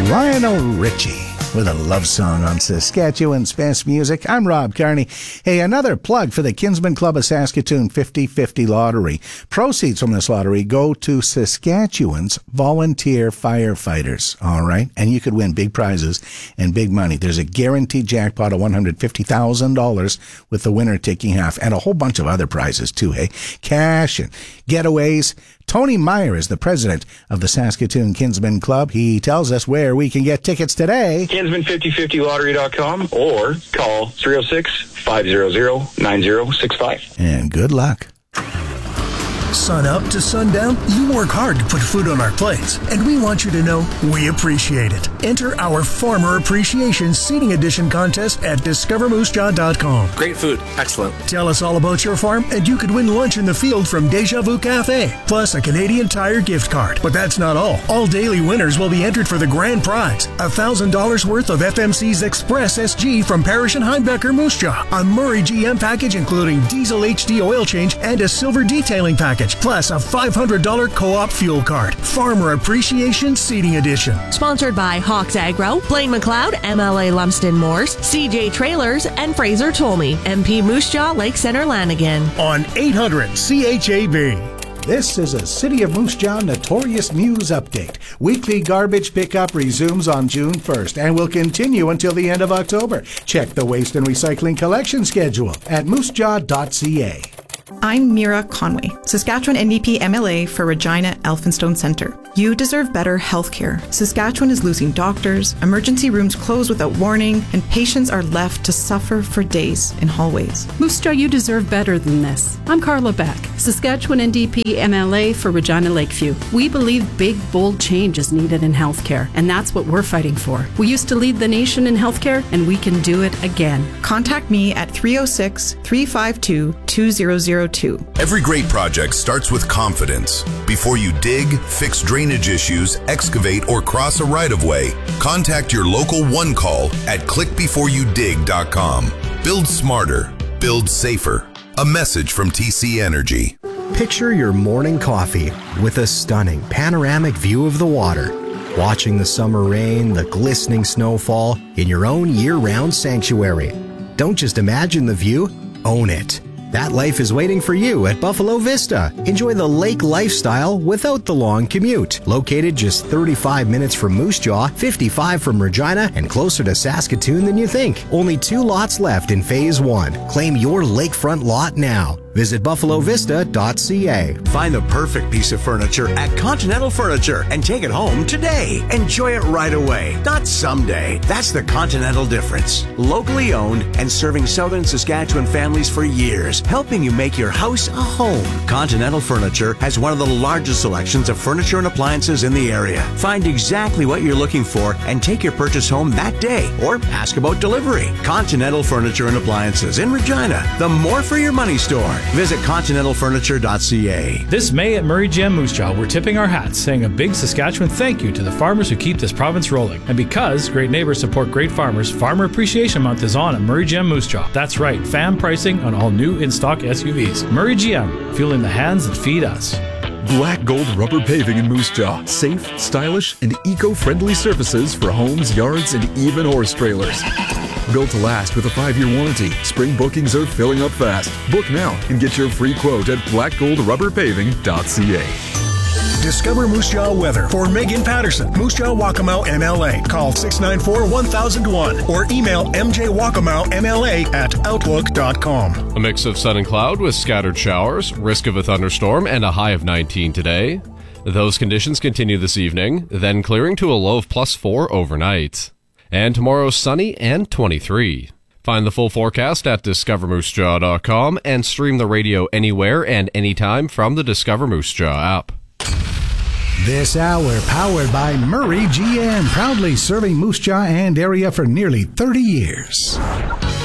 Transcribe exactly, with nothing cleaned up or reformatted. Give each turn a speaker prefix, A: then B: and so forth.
A: Lionel Richie with a love song on Saskatchewan's best music. I'm Rob Carney. Hey, another plug for the Kinsman Club of Saskatoon fifty fifty lottery. Proceeds from this lottery go to Saskatchewan's volunteer firefighters. All right? And you could win big prizes and big money. There's a guaranteed jackpot of one hundred fifty thousand dollars with the winner taking half, and a whole bunch of other prizes too, hey? Cash and getaways. Tony Meyer is the president of the Saskatoon Kinsman Club. He tells us where we can get tickets today.
B: Kinsman fifty fifty lottery dot com or call three oh six, five hundred, nine oh six five.
A: And good luck.
C: Sun up to sundown, you work hard to put food on our plates, and we want you to know we appreciate it. Enter our Farmer Appreciation Seating Edition contest at discover moose jaw dot com.
D: Great food. Excellent.
C: Tell us all about your farm, and you could win lunch in the field from Deja Vu Cafe, plus a Canadian Tire gift card. But that's not all. All daily winners will be entered for the grand prize, one thousand dollars worth of F M C's Express S G from Parrish and Heimbecker Moose Jaw, a Murray G M package including diesel H D oil change and a silver detailing package, plus a five hundred dollars co-op fuel card. Farmer Appreciation Seating Edition.
E: Sponsored by Hawks Agro, Blaine McLeod, M L A Lumsden Morse, C J Trailers, and Fraser Tolmie, M P Moose Jaw, Lake Center Lanigan.
C: On eight hundred C H A B.
A: This is a City of Moose Jaw Notorious News update. Weekly garbage pickup resumes on June first and will continue until the end of October. Check the waste and recycling collection schedule at moose jaw dot c a.
F: I'm Mira Conway, Saskatchewan N D P M L A for Regina Elphinstone Centre. You deserve better health care. Saskatchewan is losing doctors, emergency rooms close without warning, and patients are left to suffer for days in hallways.
G: Moose Jaw, you deserve better than this. I'm Carla Beck, Saskatchewan N D P M L A for Regina Lakeview. We believe big, bold change is needed in healthcare, and that's what we're fighting for. We used to lead the nation in healthcare, and we can do it again.
F: Contact me at three oh six, three five two, two zero zero two.
H: Every great project starts with confidence. Before you dig, fix drainage issues, excavate, or cross a right-of-way, contact your local One Call at click before you dig dot com. Build smarter. Build safer. A message from T C Energy.
I: Picture your morning coffee with a stunning panoramic view of the water, watching the summer rain, the glistening snowfall in your own year-round sanctuary. Don't just imagine the view, own it. That life is waiting for you at Buffalo Vista. Enjoy the lake lifestyle without the long commute. Located just thirty-five minutes from Moose Jaw, fifty-five from Regina, and closer to Saskatoon than you think. Only two lots left in Phase one. Claim your lakefront lot now. Visit buffalo vista dot c a.
J: Find the perfect piece of furniture at Continental Furniture and take it home today. Enjoy it right away, not someday. That's the Continental difference. Locally owned and serving southern Saskatchewan families for years, helping you make your house a home. Continental Furniture has one of the largest selections of furniture and appliances in the area. Find exactly what you're looking for and take your purchase home that day or ask about delivery. Continental Furniture and Appliances in Regina, the more for your money store. Visit continental furniture dot c a.
K: This May at Murray G M Moose Jaw, we're tipping our hats, saying a big Saskatchewan thank you to the farmers who keep this province rolling. And because great neighbors support great farmers, Farmer Appreciation Month is on at Murray G M Moose Jaw. That's right, fan pricing on all new in-stock S U Vs. Murray G M, fueling the hands that feed us.
L: Black Gold Rubber Paving in Moose Jaw. Safe, stylish, and eco-friendly surfaces for homes, yards, and even horse trailers. Built to last with a five-year warranty. Spring bookings are filling up fast. Book now and get your free quote at black gold rubber paving dot c a.
C: Discover Moose Jaw weather for Megan Patterson, Moose Jaw Waccamaw M L A. Call six nine four, one thousand one or email m j waccamaw m l a at outlook dot com.
M: A mix of sun and cloud with scattered showers, risk of a thunderstorm, and a high of nineteen today. Those conditions continue this evening, then clearing to a low of plus four overnight. And tomorrow sunny and twenty-three. Find the full forecast at discover moose jaw dot com and stream the radio anywhere and anytime from the Discover Moose Jaw app.
A: This hour powered by Murray G M, proudly serving Moose Jaw and area for nearly thirty years.